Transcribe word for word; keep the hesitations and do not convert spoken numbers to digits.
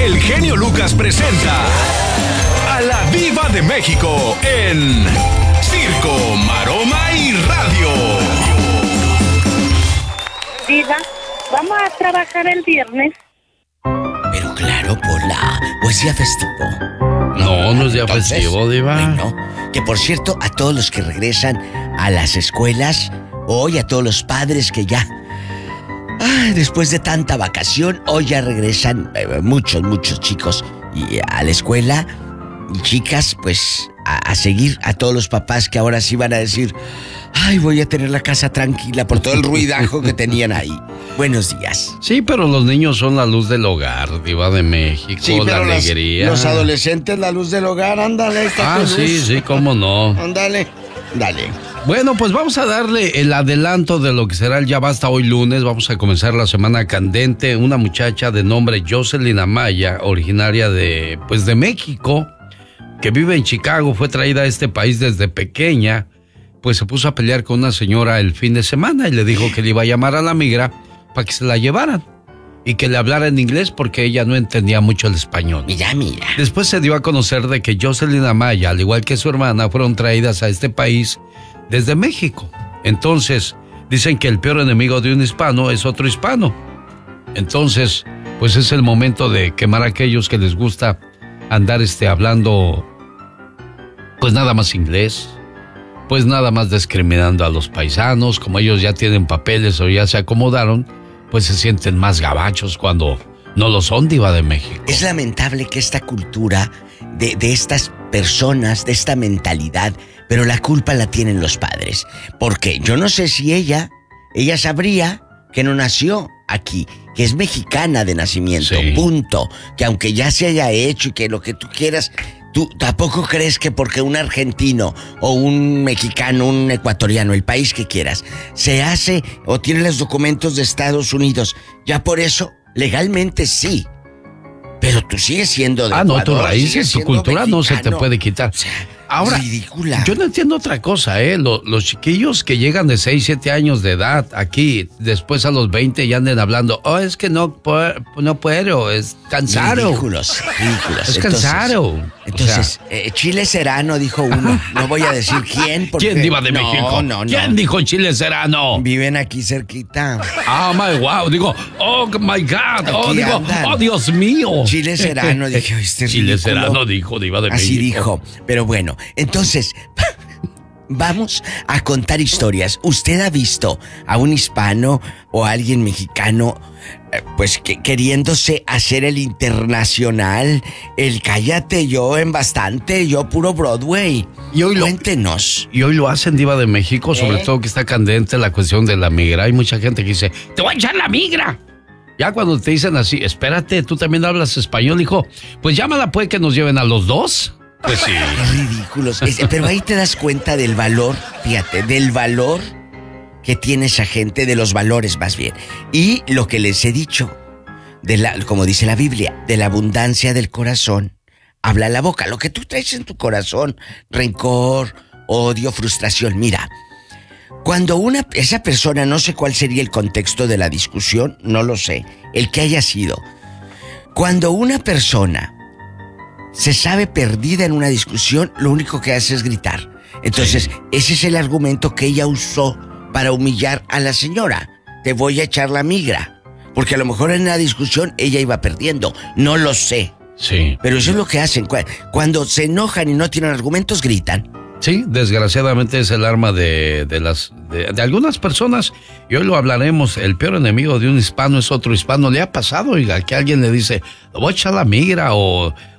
el genio Lucas presenta a la Diva de México en Circo, Maroma y Radio. Diva, ¿vamos a trabajar el viernes? Pero claro, Pola, ¿o es día festivo? No, no es día Entonces, festivo, Diva. Bueno, que por cierto, a todos los que regresan a las escuelas, hoy a todos los padres que ya, ay, después de tanta vacación, hoy ya regresan eh, muchos, muchos chicos y, a la escuela. Y chicas, pues, a, a seguir a todos los papás que ahora sí van a decir, ay, voy a tener la casa tranquila por todo el ruidajo que tenían ahí. Buenos días. Sí, pero los niños son la luz del hogar, Diva de México, Sí, la pero los, alegría. los adolescentes, la luz del hogar, ándale. Esta Ah, tu sí, luz. sí, cómo no. Ándale, dale. Bueno, pues vamos a darle el adelanto de lo que será el Ya Basta hoy lunes. Vamos a comenzar la semana candente. Una muchacha de nombre Jocelyn Amaya, originaria de, pues, de México, que vive en Chicago, fue traída a este país desde pequeña, pues se puso a pelear con una señora el fin de semana y le dijo que le iba a llamar a la migra para que se la llevaran y que le hablara en inglés porque ella no entendía mucho el español. Mira, mira. Después se dio a conocer de que Jocelyn Amaya, al igual que su hermana, fueron traídas a este país desde México. Entonces, dicen que el peor enemigo de un hispano es otro hispano. Entonces, pues es el momento de quemar a aquellos que les gusta andar este, hablando, pues nada más inglés, pues nada más discriminando a los paisanos. Como ellos ya tienen papeles o ya se acomodaron, pues se sienten más gabachos cuando no lo son, Diva de México. Es lamentable que esta cultura de, de estas personas, de esta mentalidad, pero la culpa la tienen los padres. Porque yo no sé si ella, ella sabría que no nació aquí, que es mexicana de nacimiento, Sí. punto. Que aunque ya se haya hecho y que lo que tú quieras, tú tampoco crees que porque un argentino o un mexicano, un ecuatoriano, el país que quieras, se hace o tiene los documentos de Estados Unidos, ya por eso, legalmente sí. Pero tú sigues siendo de Ah, no, tus Ecuador, raíces, sigues tu siendo cultura no se te mexicano. puede quitar. O sea, Ahora, ridícula. yo no entiendo otra cosa, ¿eh? Los, los chiquillos que llegan de seis, siete años de edad aquí, después a los veinte ya anden hablando, oh, es que no, pu- no puedo, es cansado. Ridículos, ridículos. Es Entonces- cansado. Entonces, O sea, eh, Chile Serrano dijo uno. No voy a decir quién. Porque... ¿quién, Diva de no, México? No, no, ¿Quién dijo Chile Serrano? Viven aquí cerquita. Ah, my wow, digo, oh my God, oh, Aquí digo, andan. oh Dios mío. Chile Serrano, dije, "Oye, este Chile ridículo". Serrano dijo, Diva de Así México. dijo. Pero bueno, entonces, vamos a contar historias. ¿Usted ha visto a un hispano o a alguien mexicano, eh, pues que, queriéndose hacer el internacional? El cállate, yo en bastante, yo puro Broadway. Y hoy lo- Cuéntenos. Y hoy lo hacen, Diva de México, sobre ¿Eh? todo que está candente la cuestión de la migra. Hay mucha gente que dice, te voy a echar la migra. Ya cuando te dicen así, espérate, tú también hablas español, hijo. Pues llámala, pues, que nos lleven a los dos. Pues sí. Qué ridículos. Es- pero ahí te das cuenta del valor, fíjate, del valor que tiene esa gente, de los valores más bien. Y lo que les he dicho, de la, como dice la Biblia, de la abundancia del corazón, habla la boca. Lo que tú traes en tu corazón, rencor, odio, frustración. Mira, cuando una, esa persona, no sé cuál sería el contexto de la discusión, no lo sé, el que haya sido. Cuando una persona se sabe perdida en una discusión, lo único que hace es gritar. Entonces, Sí. ese es el argumento que ella usó para humillar a la señora. Te voy a echar la migra. Porque a lo mejor en la discusión ella iba perdiendo. No lo sé. Sí. Pero eso es lo que hacen. Cu- Cuando se enojan y no tienen argumentos, gritan. Sí, desgraciadamente es el arma de, de las de, de algunas personas. Y hoy lo hablaremos. El peor enemigo de un hispano es otro hispano. ¿Le ha pasado, oiga, que alguien le dice, lo voy a echar la migra? O,